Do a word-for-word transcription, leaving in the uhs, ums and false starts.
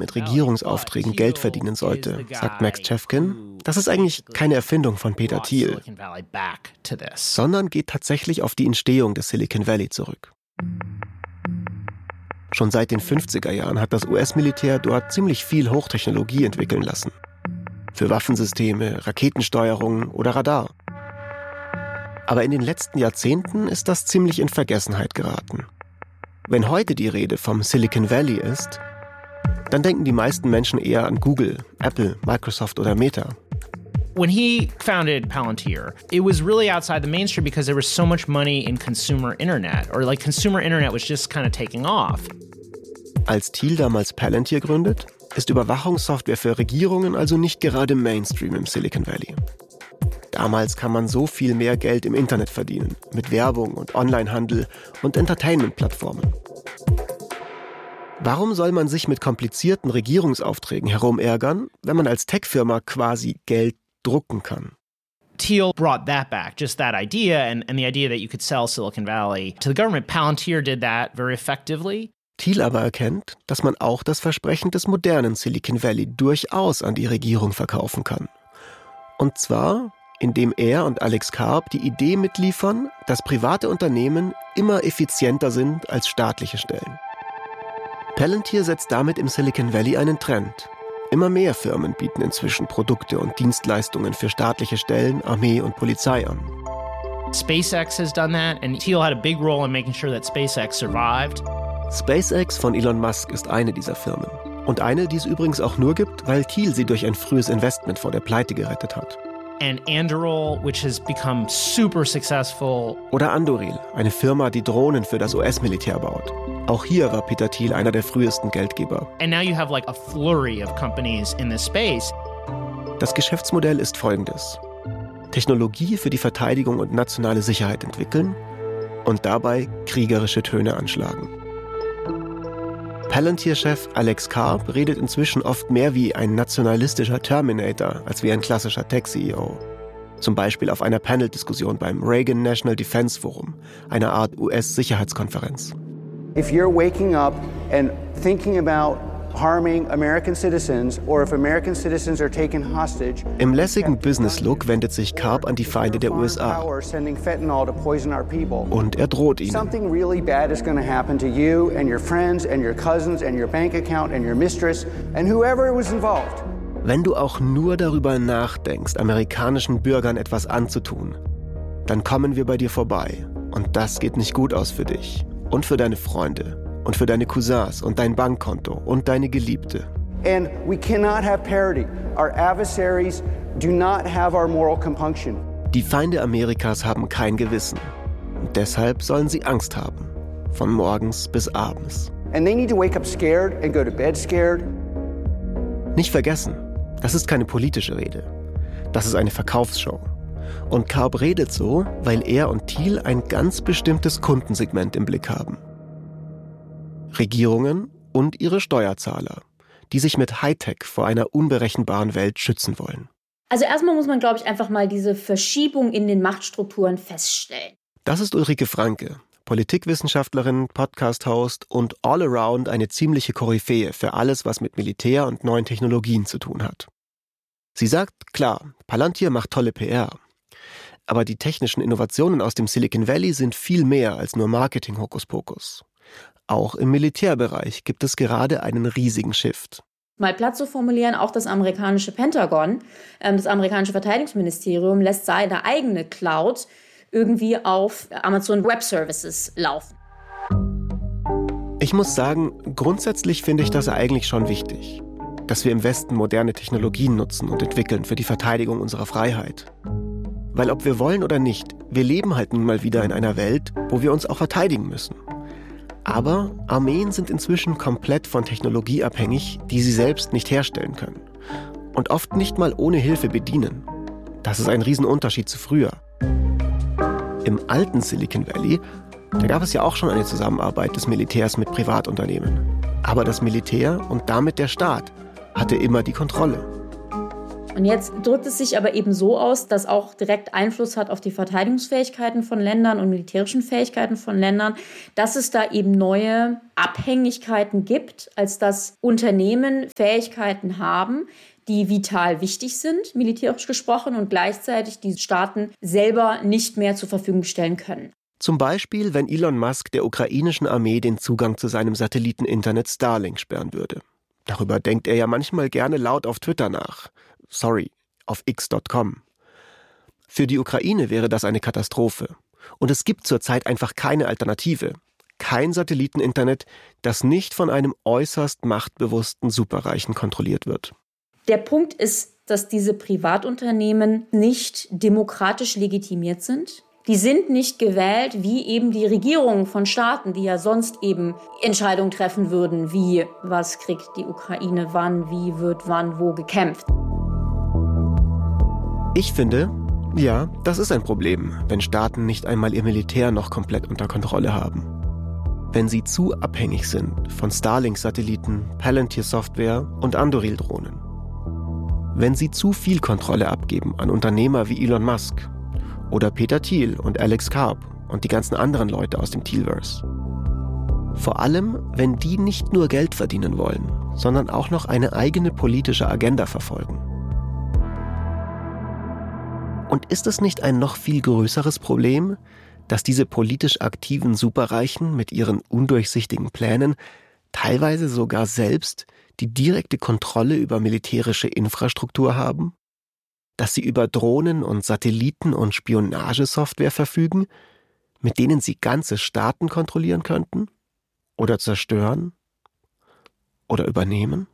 mit Regierungsaufträgen Geld verdienen sollte, sagt Max Chafkin, das ist eigentlich keine Erfindung von Peter Thiel, sondern geht tatsächlich auf die Entstehung des Silicon Valley zurück. Schon seit den fünfziger Jahren hat das U S-Militär dort ziemlich viel Hochtechnologie entwickeln lassen. Für Waffensysteme, Raketensteuerung oder Radar. Aber in den letzten Jahrzehnten ist das ziemlich in Vergessenheit geraten. Wenn heute die Rede vom Silicon Valley ist, dann denken die meisten Menschen eher an Google, Apple, Microsoft oder Meta. When he founded Palantir, it was really outside the mainstream because there was so much money in consumer internet, or like consumer internet was just kind of taking off. Als Thiel damals Palantir gründet, ist Überwachungssoftware für Regierungen also nicht gerade Mainstream im Silicon Valley. Damals kann man so viel mehr Geld im Internet verdienen, mit Werbung und Onlinehandel und Entertainment-Plattformen. Warum soll man sich mit komplizierten Regierungsaufträgen herumärgern, wenn man als Tech-Firma quasi Geld drucken kann? Thiel brought that back, just that idea and, and the idea that you could sell Silicon Valley to the government. Palantir did that very effectively. Thiel aber erkennt, dass man auch das Versprechen des modernen Silicon Valley durchaus an die Regierung verkaufen kann. Und zwar, indem er und Alex Karp die Idee mitliefern, dass private Unternehmen immer effizienter sind als staatliche Stellen. Palantir setzt damit im Silicon Valley einen Trend. Immer mehr Firmen bieten inzwischen Produkte und Dienstleistungen für staatliche Stellen, Armee und Polizei an. SpaceX has done that and Thiel had a big role in making sure that SpaceX survived. SpaceX von Elon Musk ist eine dieser Firmen. Und eine, die es übrigens auch nur gibt, weil Thiel sie durch ein frühes Investment vor der Pleite gerettet hat. And Anduril, which has become super successful. Oder Anduril, eine Firma, die Drohnen für das U S-Militär baut. Auch hier war Peter Thiel einer der frühesten Geldgeber. And now you have like a flurry of companies in this space. Das Geschäftsmodell ist folgendes: Technologie für die Verteidigung und nationale Sicherheit entwickeln und dabei kriegerische Töne anschlagen. Palantir-Chef Alex Karp redet inzwischen oft mehr wie ein nationalistischer Terminator als wie ein klassischer Tech-C E O. Zum Beispiel auf einer Panel-Diskussion beim Reagan National Defense Forum, einer Art U S-Sicherheitskonferenz. If you're waking up and thinking about harming American citizens or if American citizens are taken hostage. Im lässigen Business-Look wendet sich Karp an die Feinde der U S A. Und er droht ihnen. Something really bad is going to happen to you and your friends and your cousins and your bank account and your mistress and whoever was involved. Wenn du auch nur darüber nachdenkst, amerikanischen Bürgern etwas anzutun, dann kommen wir bei dir vorbei. Und das geht nicht gut aus für dich und für deine Freunde. Und für deine Cousins und dein Bankkonto und deine Geliebte. And we cannot have parity. Our adversaries do not have our moral compunction. Die Feinde Amerikas haben kein Gewissen. Und deshalb sollen sie Angst haben. Von morgens bis abends. And they need to wake up scared and go to bed scared. Nicht vergessen, das ist keine politische Rede. Das ist eine Verkaufsshow. Und Karp redet so, weil er und Thiel ein ganz bestimmtes Kundensegment im Blick haben. Regierungen und ihre Steuerzahler, die sich mit Hightech vor einer unberechenbaren Welt schützen wollen. Also erstmal muss man, glaube ich, einfach mal diese Verschiebung in den Machtstrukturen feststellen. Das ist Ulrike Franke, Politikwissenschaftlerin, Podcast-Host und all around eine ziemliche Koryphäe für alles, was mit Militär und neuen Technologien zu tun hat. Sie sagt, klar, Palantir macht tolle P R. Aber die technischen Innovationen aus dem Silicon Valley sind viel mehr als nur Marketing-Hokuspokus. Auch im Militärbereich gibt es gerade einen riesigen Shift. Mal platt zu formulieren, auch das amerikanische Pentagon, ähm, das amerikanische Verteidigungsministerium lässt seine eigene Cloud irgendwie auf Amazon Web Services laufen. Ich muss sagen, grundsätzlich finde ich das eigentlich schon wichtig, dass wir im Westen moderne Technologien nutzen und entwickeln für die Verteidigung unserer Freiheit. Weil ob wir wollen oder nicht, wir leben halt nun mal wieder in einer Welt, wo wir uns auch verteidigen müssen. Aber Armeen sind inzwischen komplett von Technologie abhängig, die sie selbst nicht herstellen können. Und oft nicht mal ohne Hilfe bedienen. Das ist ein Riesenunterschied zu früher. Im alten Silicon Valley, da gab es ja auch schon eine Zusammenarbeit des Militärs mit Privatunternehmen. Aber das Militär und damit der Staat hatte immer die Kontrolle. Und jetzt drückt es sich aber eben so aus, dass auch direkt Einfluss hat auf die Verteidigungsfähigkeiten von Ländern und militärischen Fähigkeiten von Ländern, dass es da eben neue Abhängigkeiten gibt, als dass Unternehmen Fähigkeiten haben, die vital wichtig sind, militärisch gesprochen, und gleichzeitig die Staaten selber nicht mehr zur Verfügung stellen können. Zum Beispiel, wenn Elon Musk der ukrainischen Armee den Zugang zu seinem Satelliteninternet Starlink sperren würde. Darüber denkt er ja manchmal gerne laut auf Twitter nach. Sorry, auf x Punkt com. Für die Ukraine wäre das eine Katastrophe. Und es gibt zurzeit einfach keine Alternative. Kein Satelliteninternet, das nicht von einem äußerst machtbewussten Superreichen kontrolliert wird. Der Punkt ist, dass diese Privatunternehmen nicht demokratisch legitimiert sind. Die sind nicht gewählt wie eben die Regierungen von Staaten, die ja sonst eben Entscheidungen treffen würden, wie, was kriegt die Ukraine wann, wie wird wann wo gekämpft. Ich finde, ja, das ist ein Problem, wenn Staaten nicht einmal ihr Militär noch komplett unter Kontrolle haben. Wenn sie zu abhängig sind von Starlink-Satelliten, Palantir-Software und Anduril-Drohnen. Wenn sie zu viel Kontrolle abgeben an Unternehmer wie Elon Musk oder Peter Thiel und Alex Karp und die ganzen anderen Leute aus dem Thielverse. Vor allem, wenn die nicht nur Geld verdienen wollen, sondern auch noch eine eigene politische Agenda verfolgen. Und ist es nicht ein noch viel größeres Problem, dass diese politisch aktiven Superreichen mit ihren undurchsichtigen Plänen teilweise sogar selbst die direkte Kontrolle über militärische Infrastruktur haben? Dass sie über Drohnen und Satelliten und Spionagesoftware verfügen, mit denen sie ganze Staaten kontrollieren könnten? Oder zerstören? Oder übernehmen?